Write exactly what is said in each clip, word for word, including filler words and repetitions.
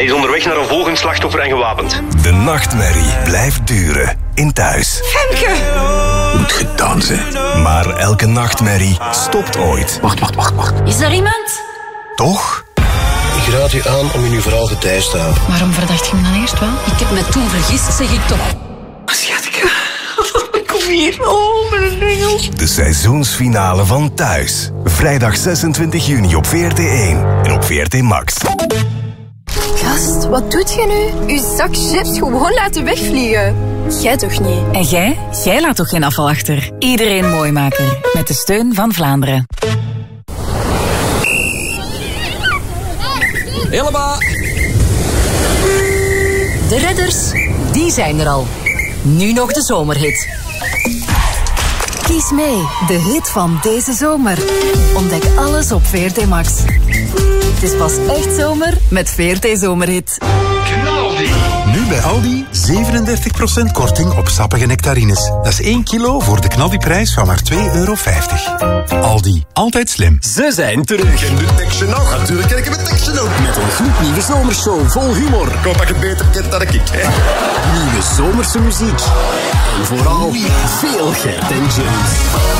Hij is onderweg naar een volgend slachtoffer en gewapend. De nachtmerrie blijft duren in Thuis. Femke! Moet gedaan zijn. Maar elke nachtmerrie stopt ooit. Wacht, wacht, wacht, wacht. Is er iemand? Toch? Ik raad u aan om in uw verhaal getijst te houden. Waarom verdacht je me dan eerst wel? Ik heb me toen vergist, zeg ik toch. Schatje, kom hier. Oh, mijn engel. De seizoensfinale van Thuis. Vrijdag zesentwintig juni op V R T één en op V R T Max. Gast, wat doet je nu? Uw zak chips gewoon laten wegvliegen. Jij toch niet? En jij? Jij laat toch geen afval achter? Iedereen Mooimaker. Met de steun van Vlaanderen. Helemaal. De redders, die zijn er al. Nu nog de zomerhit. Kies mee, de hit van deze zomer. Ontdek alles op V R T Max. Het is pas echt zomer met V R T Zomerhit. Nu bij Aldi zevenendertig procent korting op sappige nectarines. Dat is één kilo voor de knaldiprijs van maar twee euro vijftig. Aldi, altijd slim. Ze zijn terug. En de tekstje nog. Natuurlijk ken ik het tekstje ook. Met een gloednieuwe zomershow vol humor. Ik hoop dat je het beter kent dan ik. Nieuwe zomerse muziek. En vooral veel Gert en James.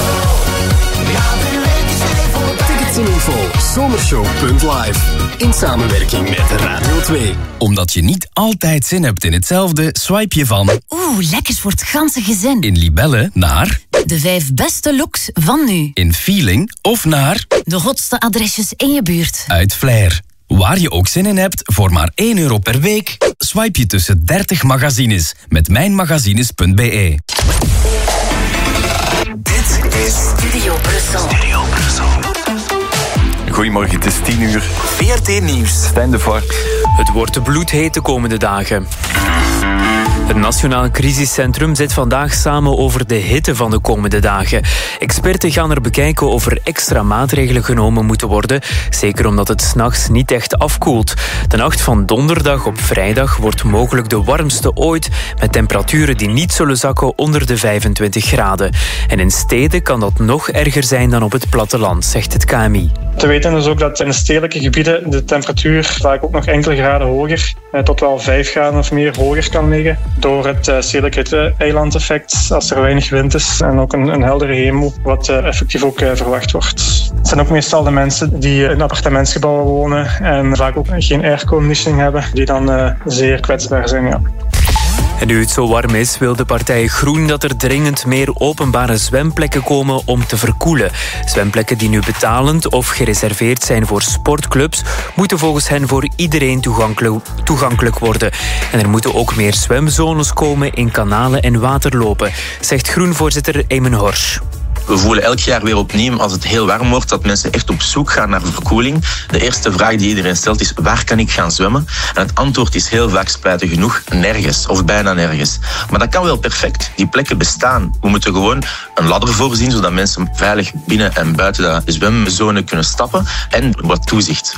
Tickets en info zomershow punt live. In samenwerking met Radio twee. Omdat je niet altijd zin hebt in hetzelfde, swipe je van... Oeh, lekkers voor het ganse gezin. In Libelle naar... De vijf beste looks van nu. In Feeling of naar... De hotste adresjes in je buurt. Uit Flair. Waar je ook zin in hebt, voor maar één euro per week... swipe je tussen dertig magazines met mijnmagazines punt b e. Dit is Studio Brussel. Studio Brussel. Goedemorgen, het is tien uur. V R T Nieuws. Stijn de Voort. Het wordt bloedheet de komende dagen. Het Nationaal Crisiscentrum zit vandaag samen over de hitte van de komende dagen. Experten gaan er bekijken of er extra maatregelen genomen moeten worden. Zeker omdat het 's nachts niet echt afkoelt. De nacht van donderdag op vrijdag wordt mogelijk de warmste ooit, met temperaturen die niet zullen zakken onder de vijfentwintig graden. En in steden kan dat nog erger zijn dan op het platteland, zegt het K M I. Te weten is ook dat in de stedelijke gebieden de temperatuur vaak ook nog enkele graden hoger, tot wel vijf graden of meer hoger kan liggen. Door het stedelijke eilandeffect, als er weinig wind is en ook een, een heldere hemel, wat uh, effectief ook uh, verwacht wordt. Het zijn ook meestal de mensen die in appartementsgebouwen wonen en vaak ook geen airconditioning hebben, die dan uh, zeer kwetsbaar zijn. Ja. En nu het zo warm is, wil de partij Groen dat er dringend meer openbare zwemplekken komen om te verkoelen. Zwemplekken die nu betalend of gereserveerd zijn voor sportclubs, moeten volgens hen voor iedereen toegankelijk, toegankelijk worden. En er moeten ook meer zwemzones komen in kanalen en waterlopen, zegt Groen-voorzitter Eamon Horsch. We voelen elk jaar weer opnieuw, als het heel warm wordt, dat mensen echt op zoek gaan naar verkoeling. De eerste vraag die iedereen stelt is, waar kan ik gaan zwemmen? En het antwoord is heel vaak, spijtig genoeg, nergens of bijna nergens. Maar dat kan wel perfect. Die plekken bestaan. We moeten gewoon een ladder voorzien, zodat mensen veilig binnen en buiten de zwemzone kunnen stappen en wat toezicht.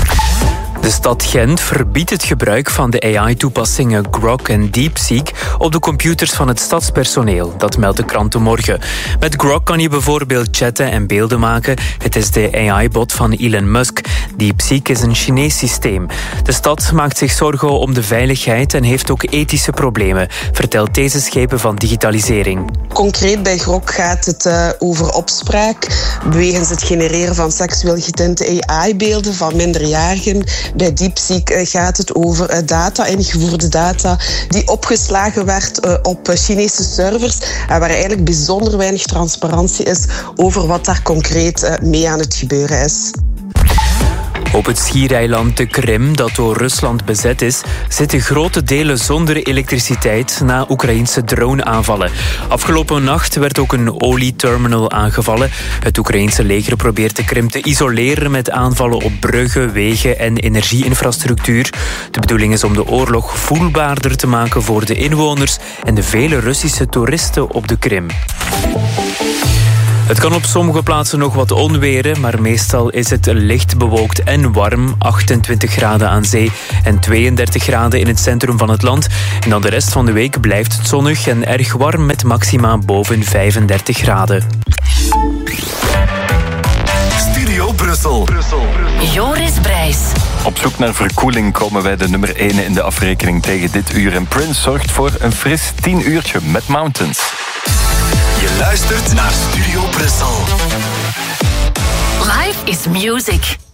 De stad Gent verbiedt het gebruik van de A I-toepassingen Grok en DeepSeek op de computers van het stadspersoneel. Dat meldt de krant De Morgen. Met Grok kan je bijvoorbeeld chatten en beelden maken. Het is de A I-bot van Elon Musk. DeepSeek is een Chinees systeem. De stad maakt zich zorgen om de veiligheid en heeft ook ethische problemen, vertelt deze schepen van digitalisering. Concreet bij Grok gaat het uh, over opspraak, wegens het genereren van seksueel getinte A I-beelden van minderjarigen. Bij DeepSeek uh, gaat het over uh, data, ingevoerde data, die opgeslagen werd uh, op uh, Chinese servers en waar eigenlijk bijzonder weinig transparantie is over wat daar concreet uh, mee aan het gebeuren is. Op het schiereiland de Krim, dat door Rusland bezet is, zitten grote delen zonder elektriciteit na Oekraïnse droneaanvallen. Afgelopen nacht werd ook een olieterminal aangevallen. Het Oekraïnse leger probeert de Krim te isoleren met aanvallen op bruggen, wegen en energieinfrastructuur. De bedoeling is om de oorlog voelbaarder te maken voor de inwoners en de vele Russische toeristen op de Krim. Het kan op sommige plaatsen nog wat onweren, maar meestal is het licht bewolkt en warm. achtentwintig graden aan zee en tweeëndertig graden in het centrum van het land. En dan de rest van de week blijft het zonnig en erg warm met maxima boven vijfendertig graden. Studio Brussel. Brussel. Joris Brijs. Op zoek naar verkoeling komen wij de nummer één in de afrekening tegen dit uur. En Prince zorgt voor een fris tien uurtje met Mountains. Je luistert naar Studio Brussel. Life is music.